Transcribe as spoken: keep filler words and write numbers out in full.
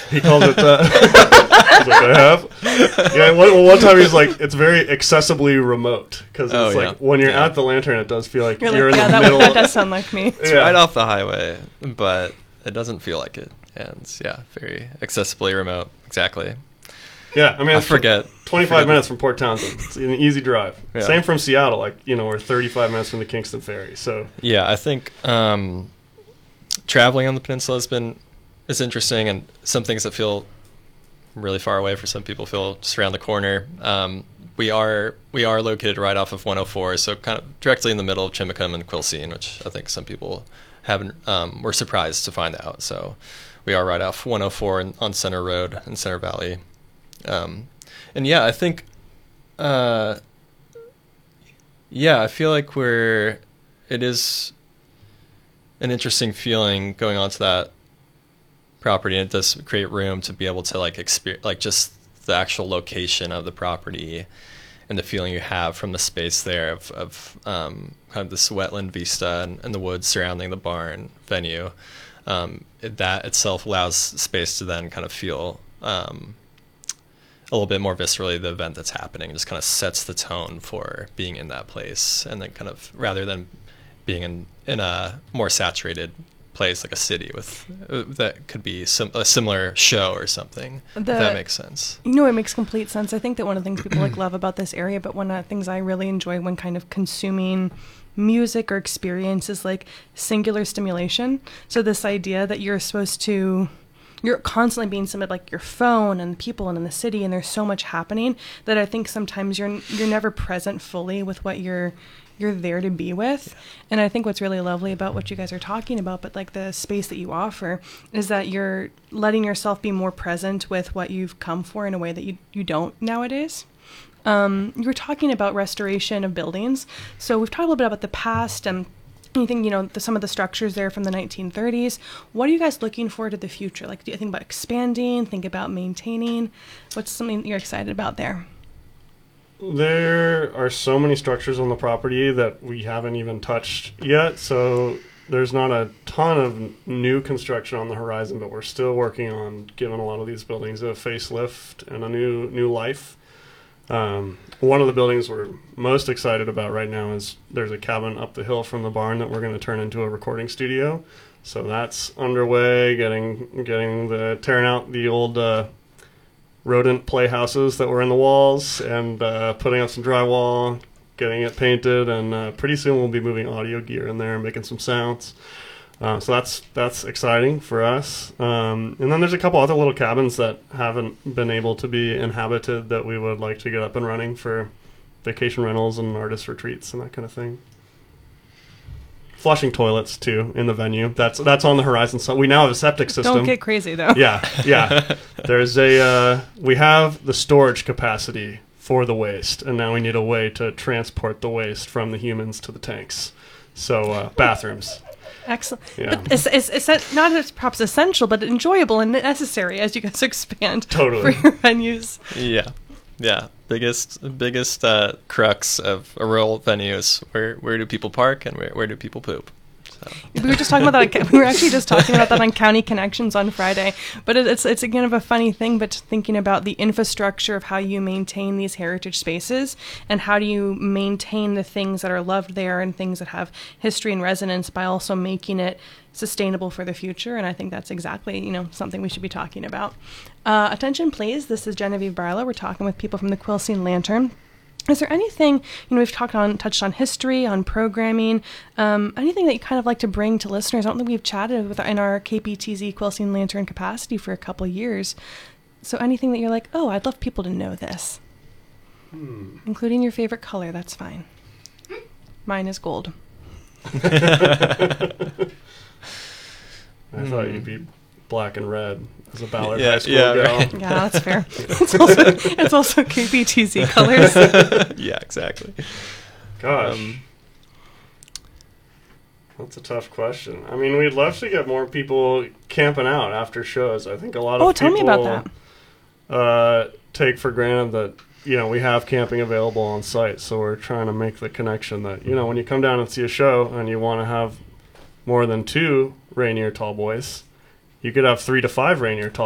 He calls it. Uh, I was like, I have. Yeah. One, well, one time he's like, it's very accessibly remote because it's oh, like yeah. when you're yeah. at the Lantern, it does feel like you're, you're like, in yeah, the that, middle. That does sound like me. It's yeah. right off the highway, but it doesn't feel like it. And yeah, very accessibly remote. Exactly. Yeah, I mean, I it's forget. twenty-five forget minutes from Port Townsend. It's an easy drive. Yeah. Same from Seattle, like, you know, we're thirty-five minutes from the Kingston Ferry. So Yeah, I think um, traveling on the peninsula has been is interesting, and some things that feel really far away for some people feel just around the corner. Um, we are we are located right off of one oh four, so kind of directly in the middle of Chimacum and Quilcene, which I think some people haven't um, were surprised to find out. So we are right off one oh four in, on Center Road in Center Valley. Um, and yeah, I think, uh, yeah, I feel like we're, it is an interesting feeling going onto that property, and it does create room to be able to like experience, like just the actual location of the property and the feeling you have from the space there of, of um, kind of this wetland vista and, and the woods surrounding the barn venue. Um, it, that itself allows space to then kind of feel, um, a little bit more viscerally the event that's happening. It just kind of sets the tone for being in that place, and then kind of rather than being in, in a more saturated place like a city with uh, that could be sim- a similar show or something. The, if that makes sense. You know, it makes complete sense. I think that one of the things people like love about this area, but one of the things I really enjoy when kind of consuming music or experience is like singular stimulation. So this idea that you're supposed to you're constantly being submitted like your phone and people and in the city, and there's so much happening that I think sometimes you're you're never present fully with what you're you're there to be with. And I think what's really lovely about what you guys are talking about, but like the space that you offer, is that you're letting yourself be more present with what you've come for in a way that you, you don't nowadays. Um, you were talking about restoration of buildings. So we've talked a little bit about the past and anything, you know, the, some of the structures there from the nineteen thirties. What are you guys looking forward to the future? Like, do you think about expanding, think about maintaining? What's something that you're excited about there? there are so many structures on the property that we haven't even touched yet. So there's not a ton of new construction on the horizon, but we're still working on giving a lot of these buildings a facelift and a new new life. Um, one of the buildings we're most excited about right now is there's a cabin up the hill from the barn that we're going to turn into a recording studio. So that's underway, getting getting the tearing out the old uh, rodent playhouses that were in the walls and uh, putting up some drywall, getting it painted, and uh, pretty soon we'll be moving audio gear in there and making some sounds. Uh, so that's that's exciting for us. Um, and then there's a couple other little cabins that haven't been able to be inhabited that we would like to get up and running for vacation rentals and artist retreats and that kind of thing. Flushing toilets too in the venue. That's that's on the horizon. So we now have a septic system. Don't get crazy though. Yeah, yeah. There's a uh, we have the storage capacity for the waste, and now we need a way to transport the waste from the humans to the tanks. So uh, bathrooms. Excellent. Yeah. But it's, it's, it's not as perhaps essential, but enjoyable and necessary as you guys expand Totally. for your venues. Yeah, yeah. Biggest biggest uh, crux of a rural venue is where where do people park and where where do people poop? So. We were just talking about that. We were actually just talking about that on County Connections on Friday. But it, it's it's again of a funny thing. But thinking about the infrastructure of how you maintain these heritage spaces and how do you maintain the things that are loved there and things that have history and resonance by also making it sustainable for the future. And I think that's exactly, you know, something we should be talking about. Uh, attention, please. This is Genevieve Barlow. We're talking with people from the Quilcene Lantern. Is there anything, you know, we've talked on, touched on history, on programming, um, anything that you kind of like to bring to listeners? I don't think we've chatted with in our K P T Z Quilcene Lantern capacity for a couple of years. So anything that you're like, oh, I'd love people to know this, hmm. including your favorite color, that's fine. Mine is gold. I thought you'd be black and red as a Ballard yeah, High School yeah, girl. right. Yeah, that's fair. It's also, it's also K P T Z colors. Yeah, exactly. Gosh. Um, That's a tough question. I mean, we'd love to get more people camping out after shows. I think a lot oh, of tell people me about that. Uh, take for granted that, you know, we have camping available on site. So we're trying to make the connection that, you know, when you come down and see a show and you want to have more than two Rainier Tall Boys, you could have three to five Rainier Tall